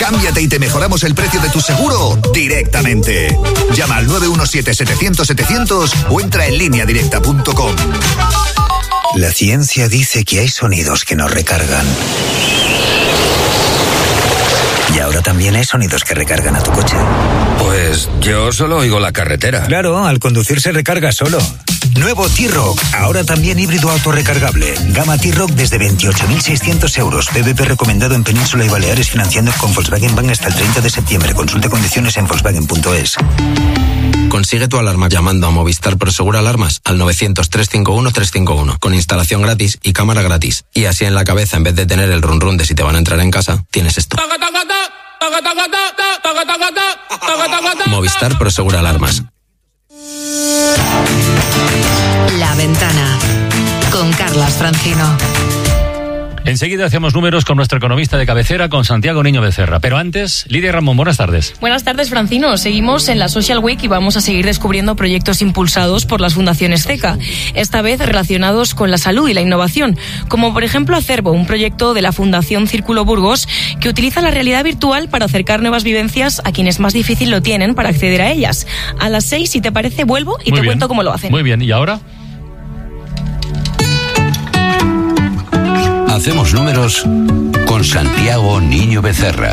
Cámbiate y te mejoramos el precio de tu seguro directamente. Llama al 917-700-700 o entra en lineadirecta.com. La ciencia dice que hay sonidos que nos recargan. Y ahora también hay sonidos que recargan a tu coche. Pues yo solo oigo la carretera. Claro, al conducir se recarga solo. Nuevo T-Roc, ahora también híbrido autorrecargable. Gama T-Roc desde 28.600 euros. PVP recomendado en Península y Baleares, financiando con Volkswagen Bank hasta el 30 de septiembre. Consulte condiciones en Volkswagen.es. Consigue tu alarma llamando a Movistar Prosegur Alarmas al 900-351-351, con instalación gratis y cámara gratis. Y así en la cabeza, en vez de tener el run run de si te van a entrar en casa, tienes esto. Movistar Prosegur Alarmas. La Ventana, con Carlas Francino. Enseguida hacemos números con nuestro economista de cabecera, con Santiago Niño Becerra. Pero antes, Lidia Ramón, buenas tardes. Buenas tardes, Francino. Seguimos en la Social Week y vamos a seguir descubriendo proyectos impulsados por las fundaciones CECA, esta vez relacionados con la salud y la innovación, como por ejemplo Acervo, un proyecto de la Fundación Círculo Burgos que utiliza la realidad virtual para acercar nuevas vivencias a quienes más difícil lo tienen para acceder a ellas. A las 6, si te parece, vuelvo y te cuento cómo lo hacen. Muy bien, ¿y ahora? Hacemos números con Santiago Niño Becerra.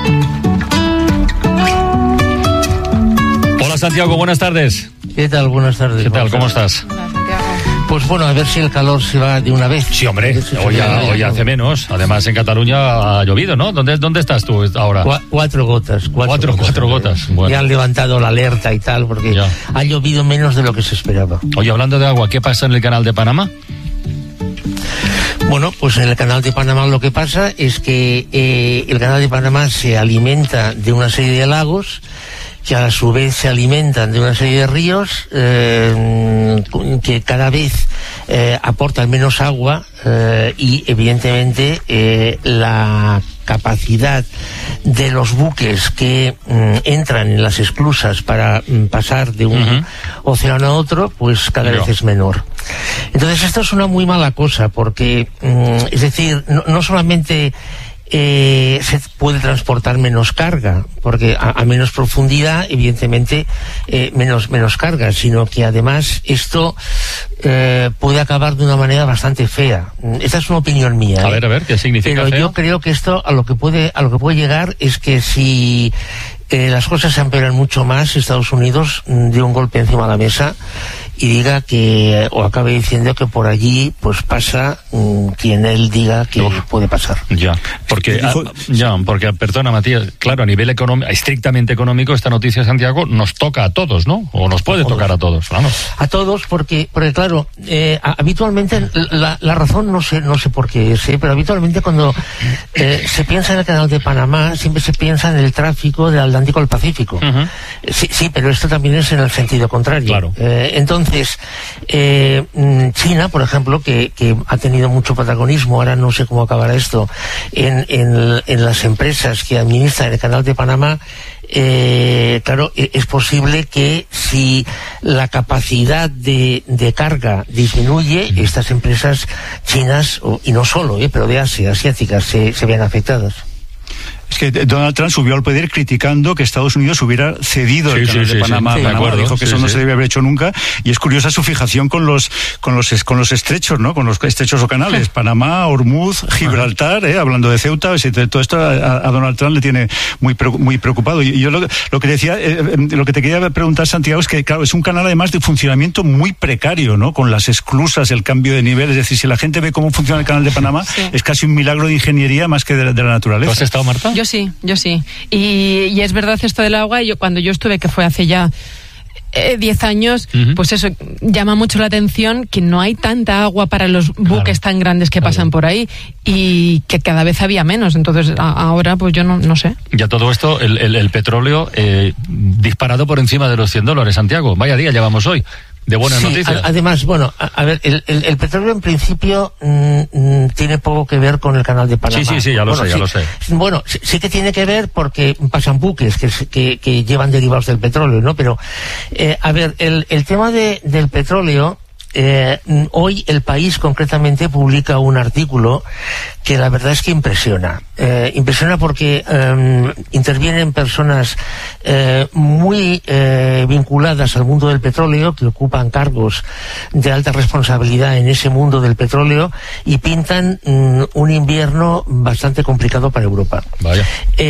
Hola Santiago, buenas tardes. ¿Qué tal? Buenas tardes. ¿Qué tal? ¿Cómo estás? Hola, Santiago. Pues bueno, a ver si el calor se va de una vez. Sí, hombre, hoy hace menos. Además, en Cataluña ha llovido, ¿no? ¿Dónde estás tú ahora? Cuatro gotas. Cuatro gotas. Bueno. Ya han levantado la alerta y tal, porque ha llovido menos de lo que se esperaba. Oye, hablando de agua, ¿qué pasa en el canal de Panamá? Bueno, pues en el canal de Panamá lo que pasa es que el canal de Panamá se alimenta de una serie de lagos que a su vez se alimentan de una serie de ríos que cada vez aportan menos agua y evidentemente la capacidad de los buques que entran en las esclusas para pasar de un océano a otro, pues cada vez es menor. Entonces esto es una muy mala cosa porque, es decir, no solamente se puede transportar menos carga, porque a menos profundidad, evidentemente, menos carga, sino que además esto puede acabar de una manera bastante fea. Esta es una opinión mía. A ver, ¿qué significa Pero feo? yo creo que esto a lo que puede llegar es que si las cosas se empeoran mucho más, Estados Unidos dé un golpe encima de la mesa y diga que, o acabe diciendo que por allí pues pasa quien él diga que puede pasar. Porque perdona Matías, claro, a nivel estrictamente económico, esta noticia, Santiago, nos toca a todos, ¿no? O nos puede tocar a todos, vamos. A todos, porque claro, habitualmente la razón no sé por qué es, pero habitualmente cuando se piensa en el canal de Panamá, siempre se piensa en el tráfico del Atlántico al Pacífico. Sí, pero esto también es en el sentido contrario. Claro. Entonces, China, por ejemplo, que ha tenido mucho protagonismo, ahora no sé cómo acabará esto, en las empresas que administran el canal de Panamá, claro, es posible que si la capacidad de carga disminuye, estas empresas chinas, y no solo, pero de Asia, asiáticas, se vean afectadas. Es que Donald Trump subió al poder criticando que Estados Unidos hubiera cedido el canal de Panamá. Dijo que eso no se debe haber hecho nunca, y es curiosa su fijación con los estrechos, ¿no? Con los estrechos o canales, Panamá, Hormuz, Gibraltar, hablando de Ceuta. Todo esto a Donald Trump le tiene muy preocupado. Y yo lo que decía, lo que te quería preguntar, Santiago, es que claro, es un canal además de funcionamiento muy precario, ¿no? Con las esclusas, el cambio de nivel, es decir, si la gente ve cómo funciona el canal de Panamá, es casi un milagro de ingeniería más que de la naturaleza. ¿Tú has estado, Marta? Yo sí. Y es verdad esto del agua, cuando yo estuve, que fue hace ya 10 años, pues eso, llama mucho la atención que no hay tanta agua para los buques tan grandes que pasan por ahí, y que cada vez había menos. Entonces ahora pues yo no sé. Ya todo esto, el petróleo disparado por encima de los $100, Santiago. Vaya día llevamos hoy. De buenas noticias. Además, bueno, a ver, el petróleo en principio tiene poco que ver con el canal de Panamá. Sí, ya lo sé. Bueno, sí que tiene que ver porque pasan buques que llevan derivados del petróleo, ¿no? Pero, a ver, el tema del petróleo hoy El País concretamente publica un artículo que la verdad es que impresiona. Impresiona porque intervienen personas muy vinculadas al mundo del petróleo, que ocupan cargos de alta responsabilidad en ese mundo del petróleo, y pintan un invierno bastante complicado para Europa. Vaya.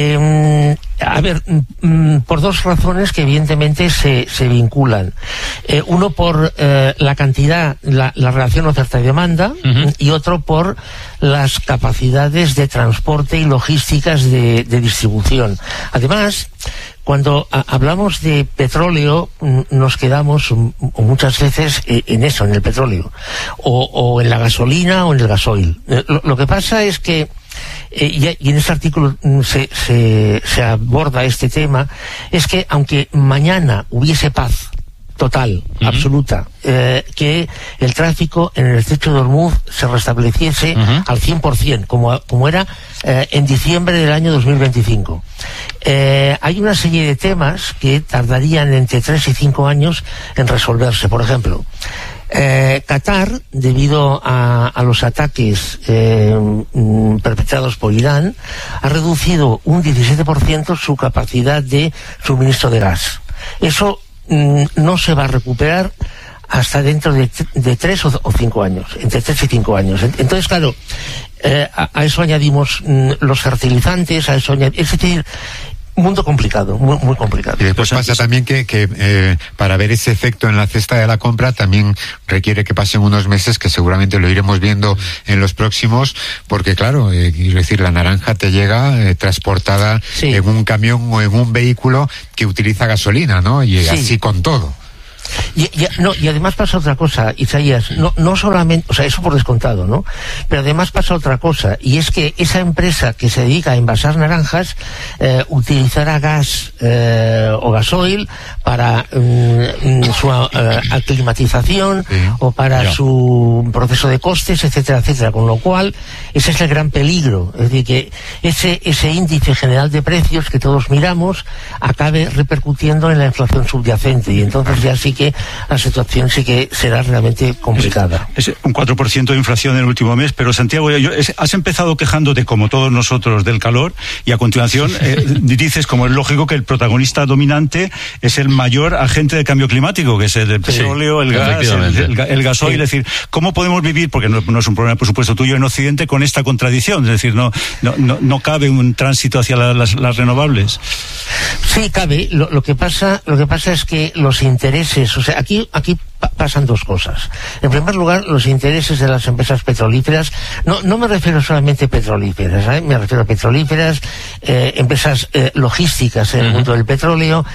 A ver, por dos razones que evidentemente se vinculan. Uno por la cantidad, la relación oferta y demanda, y otro por las capacidades de transporte y logísticas de distribución. Además, cuando hablamos de petróleo, nos quedamos muchas veces en eso, en el petróleo, o en la gasolina o en el gasoil. Lo que pasa es que y en este artículo se aborda este tema, es que aunque mañana hubiese paz total, absoluta, que el tráfico en el estrecho de Hormuz se restableciese al 100%, como era en diciembre del año 2025. Hay una serie de temas que tardarían entre 3 y 5 años en resolverse. Por ejemplo, Qatar, debido a los ataques perpetrados por Irán, ha reducido un 17% su capacidad de suministro de gas. Eso no se va a recuperar hasta dentro de 3 o 5 años, entre 3 y 5 años. Entonces, claro, a eso añadimos los fertilizantes, a eso es decir, mundo complicado, muy complicado. Y después pasa también que para ver ese efecto en la cesta de la compra también requiere que pasen unos meses, que seguramente lo iremos viendo en los próximos, porque claro, quiero decir, la naranja te llega transportada en un camión o en un vehículo que utiliza gasolina, ¿no? Y así con todo. Y además pasa otra cosa, Isaías, no solamente, o sea, eso por descontado, ¿no? Pero además pasa otra cosa, y es que esa empresa que se dedica a envasar naranjas utilizará gas o gasoil para su aclimatización o para su proceso de costes, etcétera, etcétera, con lo cual ese es el gran peligro, es decir, que ese índice general de precios que todos miramos acabe repercutiendo en la inflación subyacente, y entonces ya sí que la situación sí que será realmente complicada. Es un 4% de inflación en el último mes, pero Santiago, has empezado quejándote, como todos nosotros, del calor, y a continuación dices, como es lógico, que el protagonista dominante es el mayor agente de cambio climático, que es el petróleo, el gas, el gasoil. Es decir, ¿cómo podemos vivir, porque no es un problema, por supuesto, tuyo en Occidente, con esta contradicción? Es decir, no cabe un tránsito hacia las renovables. Sí, cabe. Lo que pasa es que los intereses, o sea, aquí pasan dos cosas. En primer lugar, los intereses de las empresas petrolíferas, no me refiero solamente a petrolíferas, me refiero a petrolíferas, empresas logísticas en el mundo del petróleo,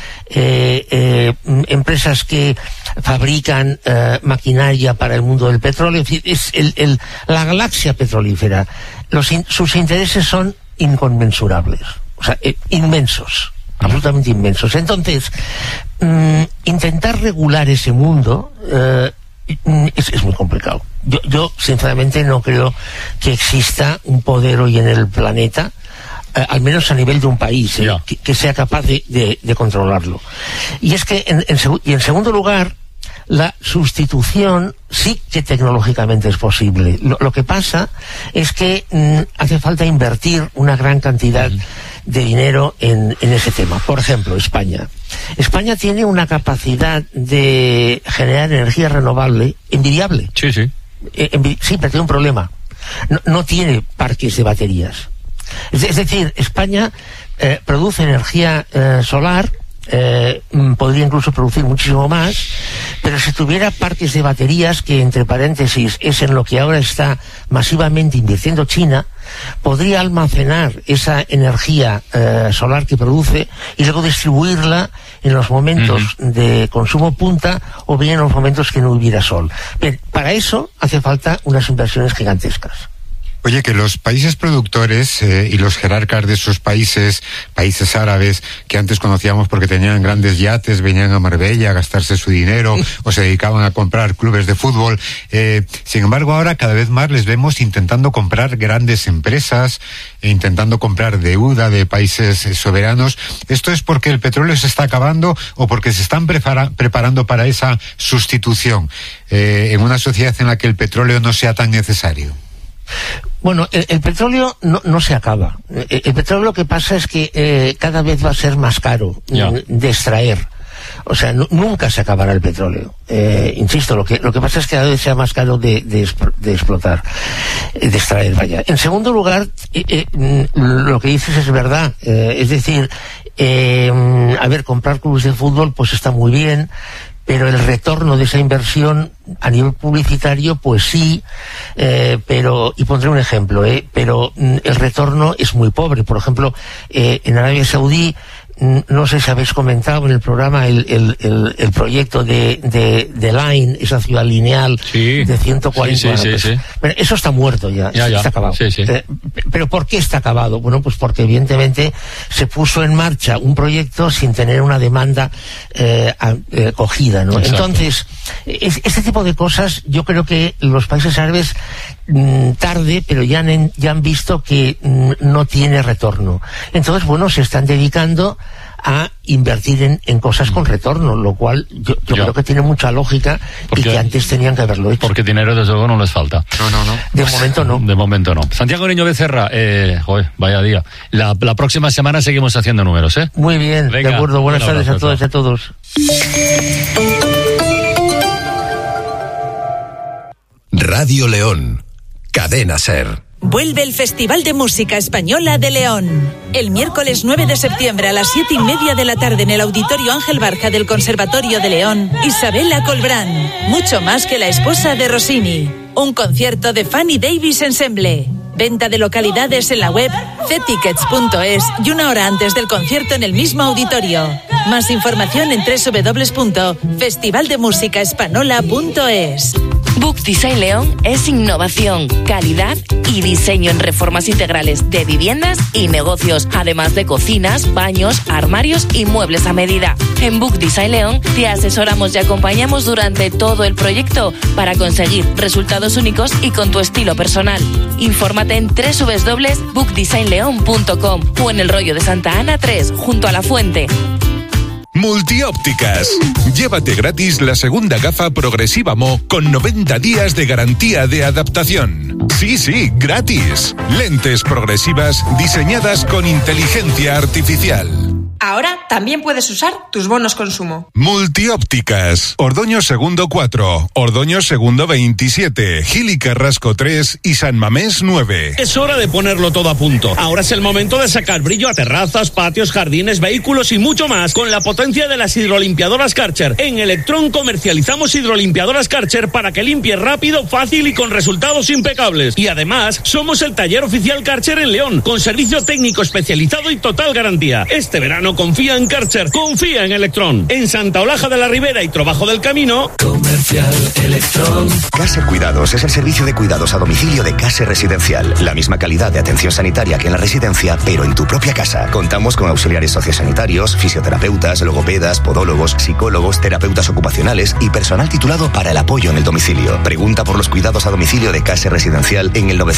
empresas que fabrican maquinaria para el mundo del petróleo, es la galaxia petrolífera. Sus intereses son inconmensurables, o sea, inmensos. Absolutamente inmensos. Entonces, intentar regular ese mundo es muy complicado. Yo sinceramente no creo que exista un poder hoy en el planeta, al menos a nivel de un país, que sea capaz de controlarlo. Y es que, en segundo lugar, la sustitución sí que tecnológicamente es posible. Lo que pasa es que hace falta invertir una gran cantidad de dinero en ese tema. Por ejemplo, España. España tiene una capacidad de generar energía renovable envidiable. Sí, pero tiene un problema. No tiene parques de baterías. Es decir, España produce energía solar, podría incluso producir muchísimo más, pero si tuviera parques de baterías, que entre paréntesis es en lo que ahora está masivamente invirtiendo China, podría almacenar esa energía solar que produce y luego distribuirla en los momentos de consumo punta o bien en los momentos que no hubiera sol. Bien, para eso hace falta unas inversiones gigantescas. Oye, que los países productores y los jerarcas de esos países árabes, que antes conocíamos porque tenían grandes yates, venían a Marbella a gastarse su dinero o se dedicaban a comprar clubes de fútbol, sin embargo ahora cada vez más les vemos intentando comprar grandes empresas, intentando comprar deuda de países soberanos. ¿Esto es porque el petróleo se está acabando o porque se están preparando para esa sustitución en una sociedad en la que el petróleo no sea tan necesario? Bueno, el petróleo no se acaba. El petróleo, lo que pasa es que cada vez va a ser más caro de extraer. O sea, nunca se acabará el petróleo. Insisto, lo que pasa es que cada vez sea más caro de explotar, de extraer, vaya. En segundo lugar, lo que dices es verdad. Es decir, comprar clubes de fútbol pues está muy bien, pero el retorno de esa inversión a nivel publicitario, pues sí, y pondré un ejemplo, pero el retorno es muy pobre. Por ejemplo, en Arabia Saudí, no sé si habéis comentado en el programa el proyecto de Line, esa ciudad lineal de 140 años. Sí. Bueno, eso está muerto ya. Está acabado. Sí. ¿Pero por qué está acabado? Bueno, pues porque evidentemente se puso en marcha un proyecto sin tener una demanda cogida, ¿no? Exacto. Entonces, este tipo de cosas, yo creo que los países árabes tarde, pero ya han visto que no tiene retorno. Entonces, bueno, se están dedicando a invertir en cosas con retorno, lo cual yo creo que tiene mucha lógica y que antes tenían que haberlo hecho. Porque dinero desde luego no les falta. No. De momento no. De momento no. Santiago Niño Becerra, vaya día. La próxima semana seguimos haciendo números, ¿eh? Muy bien, venga, de acuerdo. Buenas tardes a todas y a todos. Radio León, Cadena SER. Vuelve el Festival de Música Española de León. El miércoles 9 de septiembre a las 7:30 de la tarde en el Auditorio Ángel Barca del Conservatorio de León, Isabela Colbrán, mucho más que la esposa de Rossini. Un concierto de Fanny Davis Ensemble. Venta de localidades en la web ctickets.es y una hora antes del concierto en el mismo auditorio. Más información en www.festivaldemusicaespanola.es. Book Design León es innovación, calidad y diseño en reformas integrales de viviendas y negocios, además de cocinas, baños, armarios y muebles a medida. En Book Design León te asesoramos y acompañamos durante todo el proyecto para conseguir resultados únicos y con tu estilo personal. Infórmate en www.bookdesignleon.com o en el Rollo de Santa Ana 3, junto a la Fuente. Multiópticas. Llévate gratis la segunda gafa progresiva Mo con 90 días de garantía de adaptación. Sí, gratis. Lentes progresivas diseñadas con inteligencia artificial. Ahora también puedes usar tus bonos consumo. Multiópticas. Ordoño Segundo 4, Ordoño Segundo 27, Gil y Carrasco 3 y San Mamés 9. Es hora de ponerlo todo a punto. Ahora es el momento de sacar brillo a terrazas, patios, jardines, vehículos y mucho más con la potencia de las hidrolimpiadoras Karcher. En Electron comercializamos hidrolimpiadoras Karcher para que limpie rápido, fácil y con resultados impecables. Y además, somos el taller oficial Karcher en León, con servicio técnico especializado y total garantía. Este verano confía en Karcher, confía en Electron. En Santa Olaja de la Ribera y Trobajo del Camino, Comercial Electron. Caser Cuidados es el servicio de cuidados a domicilio de Caser Residencial. La misma calidad de atención sanitaria que en la residencia, pero en tu propia casa. Contamos con auxiliares sociosanitarios, fisioterapeutas, logopedas, podólogos, psicólogos, terapeutas ocupacionales y personal titulado para el apoyo en el domicilio. Pregunta por los cuidados a domicilio de Caser Residencial en el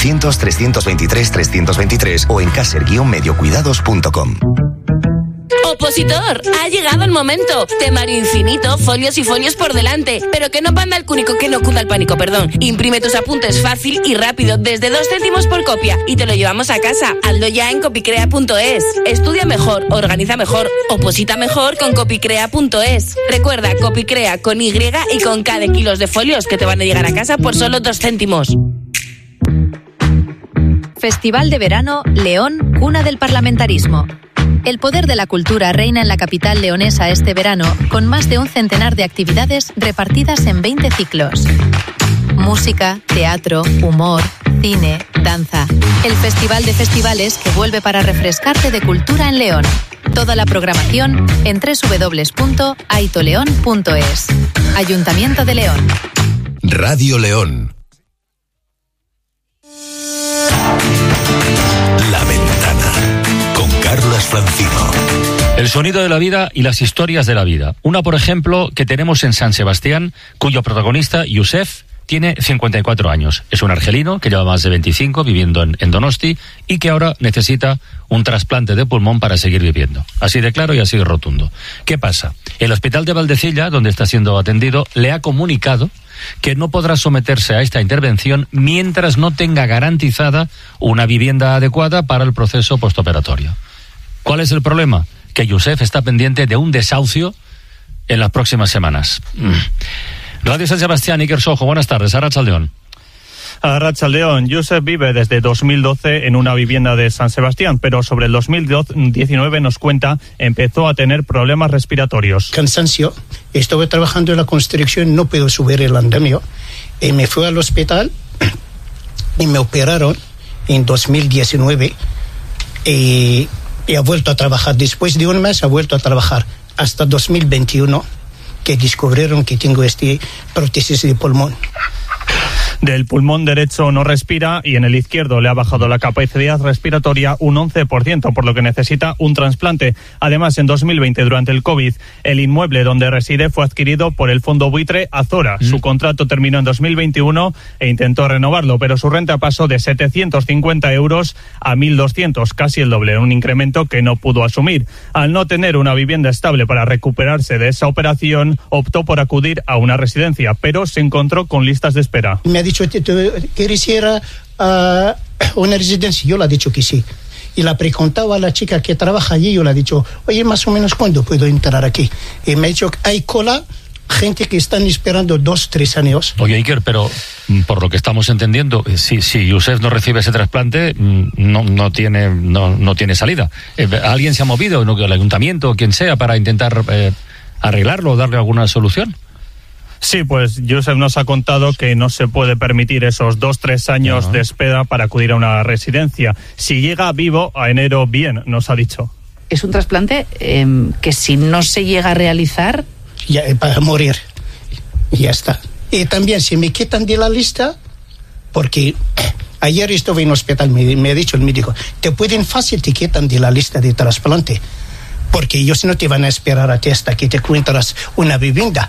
900-323-323 o en caser-mediocuidados.com. Opositor, ha llegado el momento. Temario infinito, folios y folios por delante. Pero que no panda el cúnico, que no cunda el pánico, perdón. Imprime tus apuntes fácil y rápido, desde 2 céntimos por copia. Y te lo llevamos a casa. Hazlo ya en copicrea.es. Estudia mejor, organiza mejor, oposita mejor con copicrea.es. Recuerda, Copicrea con Y y con K de kilos de folios que te van a llegar a casa por solo 2 céntimos. Festival de Verano León, cuna del parlamentarismo. El poder de la cultura reina en la capital leonesa este verano, con más de un centenar de actividades repartidas en 20 ciclos. Música, teatro, humor, cine, danza. El Festival de Festivales que vuelve para refrescarte de cultura en León. Toda la programación en www.aitoleón.es. Ayuntamiento de León. Radio León. Carlas Francino. El sonido de la vida y las historias de la vida. Una, por ejemplo, que tenemos en San Sebastián, cuyo protagonista, Youssef, tiene 54 años. Es un argelino que lleva más de 25 viviendo en Donosti y que ahora necesita un trasplante de pulmón para seguir viviendo. Así de claro y así de rotundo. ¿Qué pasa? El hospital de Valdecilla, donde está siendo atendido, le ha comunicado que no podrá someterse a esta intervención mientras no tenga garantizada una vivienda adecuada para el proceso postoperatorio. ¿Cuál es el problema? Que Youssef está pendiente de un desahucio en las próximas semanas. Radio San Sebastián, Iker Sojo, buenas tardes. Arratsaldeon. Arratsaldeon. Youssef vive desde 2012 en una vivienda de San Sebastián, pero sobre el 2019 nos cuenta, empezó a tener problemas respiratorios. Cansancio. Estuve trabajando en la construcción, no puedo subir el andamio. Y me fui al hospital y me operaron en 2019 y ha vuelto a trabajar. Después de un mes ha vuelto a trabajar hasta 2021. Que descubrieron que tengo prótesis de pulmón. Del pulmón derecho no respira y en el izquierdo le ha bajado la capacidad respiratoria un 11%, por lo que necesita un trasplante. Además, en 2020, durante el COVID, el inmueble donde reside fue adquirido por el fondo buitre Azora. Su contrato terminó en 2021 e intentó renovarlo, pero su renta pasó de 750 euros a 1.200, casi el doble, un incremento que no pudo asumir. Al no tener una vivienda estable para recuperarse de esa operación, optó por acudir a una residencia, pero se encontró con listas de espera. Me ha dicho, ¿quieres ir a una residencia? Yo le he dicho que sí. Y la preguntaba a la chica que trabaja allí, yo le he dicho, oye, más o menos, ¿cuándo puedo entrar aquí? Y me ha dicho, hay cola, gente que están esperando 2-3 años. Oye, Iker, pero por lo que estamos entendiendo, si Youssef no recibe ese trasplante, no tiene salida. ¿Alguien se ha movido, no, el ayuntamiento o quien sea, para intentar arreglarlo o darle alguna solución? Sí, pues Youssef nos ha contado que no se puede permitir esos 2-3 años de espera para acudir a una residencia. Si llega vivo a enero, bien, nos ha dicho. Es un trasplante que si no se llega a realizar... Ya, para morir. Ya está. Y también si me quitan de la lista, porque ayer estuve en el hospital, me ha dicho el médico, te quitan de la lista de trasplante, porque ellos no te van a esperar a ti hasta que te encuentras una vivienda.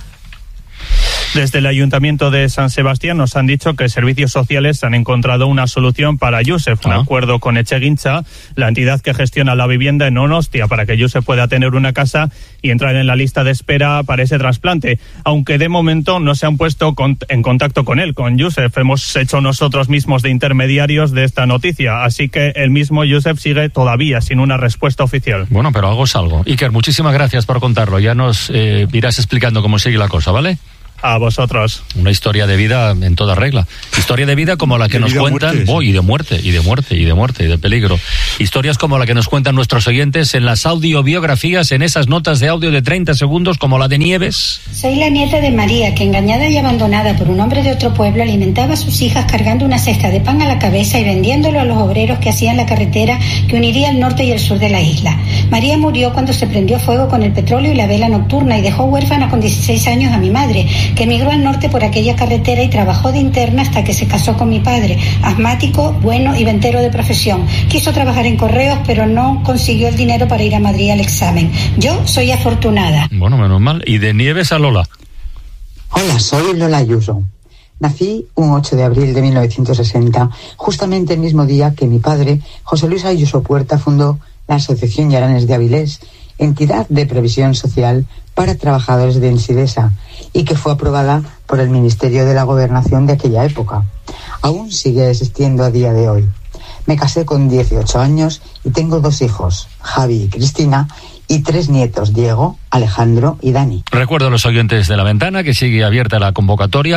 Desde el Ayuntamiento de San Sebastián nos han dicho que Servicios Sociales han encontrado una solución para Youssef, un acuerdo con Etxegintza, la entidad que gestiona la vivienda en Donostia, para que Youssef pueda tener una casa y entrar en la lista de espera para ese trasplante, aunque de momento no se han puesto en contacto con él, con Youssef. Hemos hecho nosotros mismos de intermediarios de esta noticia, así que el mismo Youssef sigue todavía sin una respuesta oficial. Bueno, pero algo es algo. Iker, muchísimas gracias por contarlo. Ya nos irás explicando cómo sigue la cosa, ¿vale? A vosotros. Una historia de vida en toda regla. Historia de vida como la que nos cuentan, y de muerte, y de peligro. Historias como la que nos cuentan nuestros oyentes en las audiobiografías, en esas notas de audio de 30 segundos, como la de Nieves. Soy la nieta de María, que engañada y abandonada por un hombre de otro pueblo, alimentaba a sus hijas cargando una cesta de pan a la cabeza y vendiéndolo a los obreros que hacían la carretera que uniría el norte y el sur de la isla. María murió cuando se prendió fuego con el petróleo y la vela nocturna y dejó huérfana con 16 años a mi madre, que emigró al norte por aquella carretera y trabajó de interna hasta que se casó con mi padre, asmático, bueno y ventero de profesión. Quiso trabajar en correos, pero no consiguió el dinero para ir a Madrid al examen. Yo soy afortunada. Bueno, menos mal. Y de Nieves a Lola. Hola, soy Lola Ayuso. Nací un 8 de abril de 1960, justamente el mismo día que mi padre, José Luis Ayuso Puerta, fundó la Asociación Yaranes de Avilés, entidad de previsión social para trabajadores de Ensidesa, y que fue aprobada por el Ministerio de la Gobernación de aquella época. Aún sigue existiendo a día de hoy. Me casé con 18 años y tengo 2 hijos, Javi y Cristina, y 3 nietos, Diego, Alejandro y Dani. Recuerdo a los oyentes de La Ventana que sigue abierta la convocatoria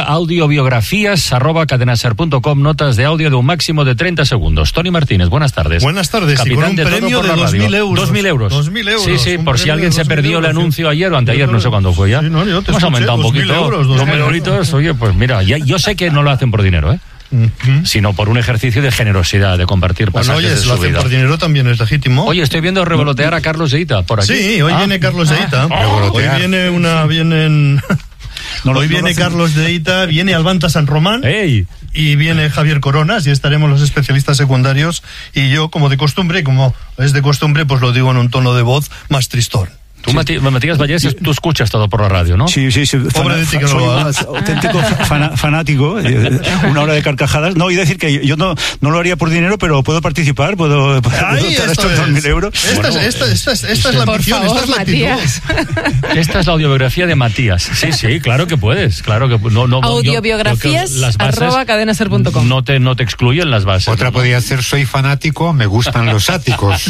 audiobiografías@cadenaser.com, notas de audio de un máximo de 30 segundos. Tony Martínez, buenas tardes. Buenas tardes. Capitán y con un premio de 2.000 euros. 2.000 euros. 2.000 euros. Sí, por si alguien se perdió el anuncio ayer o anteayer, no sé cuándo fue ya. Sí, no, yo te hemos escuché, aumentado un poquito. 2.000 euritos. Oye, pues mira, yo sé que no lo hacen por dinero, sino por un ejercicio de generosidad, de compartir pasajes de su vida. Si lo hacen por dinero también es legítimo. Oye, estoy viendo revolotear a Carlos Eita por aquí. Sí, hoy viene Carlos Eita. Hoy vienen Hoy viene Carlos de Ita, viene Albanta San Román. ¡Ey! Y viene Javier Coronas y estaremos los especialistas secundarios y yo, como de costumbre, pues lo digo en un tono de voz más tristón. Tú, Matías Vallés, tú escuchas todo por la radio, ¿no? Sí. Pobre de ti que soy lo un hagas. auténtico fanático, una hora de carcajadas. No, y decir que yo no lo haría por dinero, pero puedo participar, puedo dar estos 2.000 euros. Esta es la ambición, esta es la actitud. Esta es la audiobiografía de Matías. Sí, claro que puedes, claro que no. Audiobiografías@cadenaser.com. No te excluyen las bases. Otra podría ser: soy fanático, me gustan los áticos.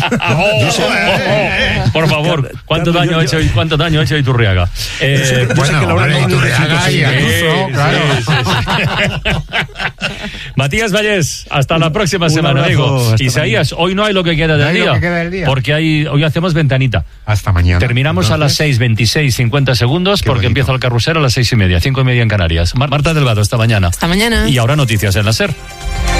Por favor, ¿cuánto daño ha hecho Iturriaga? Iturriaga y Ayuso, claro. Matías Vallés, hasta la próxima semana, amigo. Isaías, hoy no hay lo que queda del día, porque hoy hacemos ventanita. Hasta mañana. Terminamos a las 6:26, 50 segundos, porque empieza el carrusel a las 6:30, 5:30 en Canarias. Marta Delgado, hasta mañana. Hasta mañana. Y ahora noticias en la SER.